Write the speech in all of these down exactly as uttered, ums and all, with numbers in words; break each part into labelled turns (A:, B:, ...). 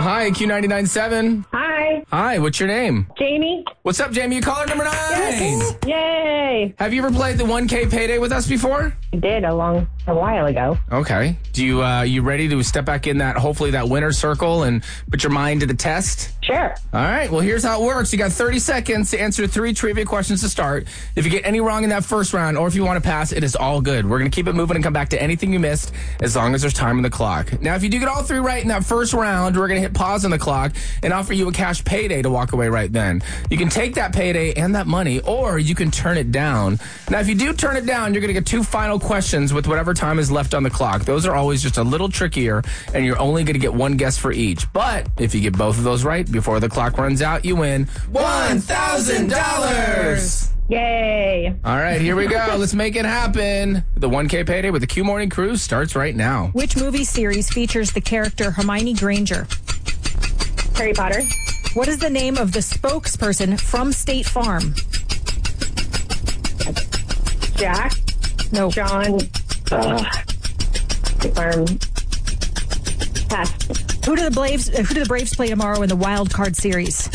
A: Hi, Q ninety-nine point seven.
B: Hi.
A: Hi, what's your name?
B: Jamie.
A: What's up, Jamie? You caller number nine.
B: Yay.
A: Have you ever played the one K payday with us before?
B: I did a long, a while ago.
A: Okay. Do you, uh, you ready to step back in that, hopefully that winner circle and put your mind to the test?
B: Sure.
A: All right. Well, here's how it works. You got thirty seconds to answer three trivia questions to start. If you get any wrong in that first round, or if you want to pass, it is all good. We're going to keep it moving and come back to anything you missed as long as there's time on the clock. Now, if you do get all three right in that first round, we're going to hit pause on the clock and offer you a cash payday to walk away right then. You can take that payday and that money, or you can turn it down. Now, if you do turn it down, you're going to get two final questions with whatever time is left on the clock. Those are always just a little trickier, and you're only going to get one guess for each. But if you get both of those right before the clock runs out, you win one thousand dollars.
B: Yay.
A: All right, here we go. Let's make it happen. The one K payday with the Q Morning Crew starts right now.
C: Which movie series features the character Hermione Granger?
B: Harry Potter.
C: What is the name of the spokesperson from State Farm?
B: Jack.
C: No.
B: John. Uh, Farm. Pass.
C: Who do the Braves? Who do the Braves play tomorrow in the Wild Card Series?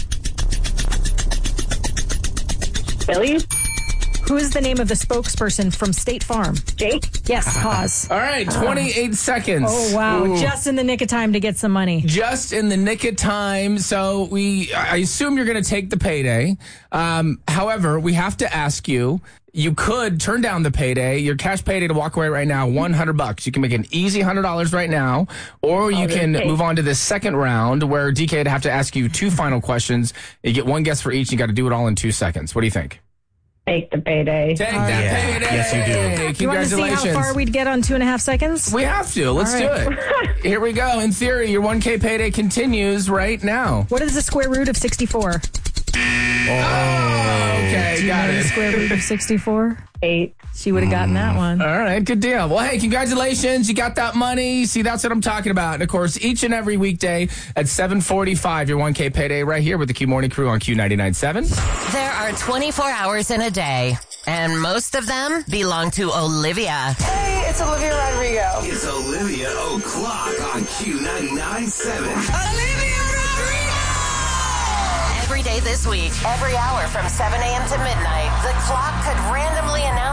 B: Phillies.
C: Who is the name of the spokesperson from State Farm?
B: Jake.
C: Yes, pause.
A: All right, twenty-eight seconds.
C: Oh, wow.
A: Ooh.
C: Just in the nick of time to get some money.
A: Just in the nick of time. So we, I assume you're going to take the payday. Um, however, we have to ask you, you could turn down the payday, your cash payday to walk away right now, one hundred bucks. You can make an easy one hundred dollars right now, or you can move on to this second round where D K would have to ask you two final questions. You get one guess for each. You got to do it all in two seconds. What do you think?
B: Take the payday.
A: Take that
D: Yeah.
A: payday.
D: Yes, you do.
A: Congratulations.
C: You want to see how far we'd get on two and a half seconds?
A: We have to. Let's
C: All right.
A: do it. Here we go. In theory, your one K payday continues right now.
C: What is the square root of sixty-four?
A: Oh, okay,
C: Do you
A: got
C: know the
A: it.
C: square root of sixty-four?
B: Eight.
C: She would have gotten that one.
A: All right, good deal. Well, hey, congratulations. You got that money. See, that's what I'm talking about. And, of course, each and every weekday at seven forty-five, your one K payday right here with the Q Morning Crew on Q ninety-nine point seven.
E: There are twenty-four hours in a day, and most of them belong to Olivia.
F: Hey, it's Olivia Rodrigo.
G: It's Olivia O'Clock on Q ninety-nine point seven.
E: Olivia Rodrigo! Every day this week, every hour from seven a.m. to midnight, the clock could randomly announce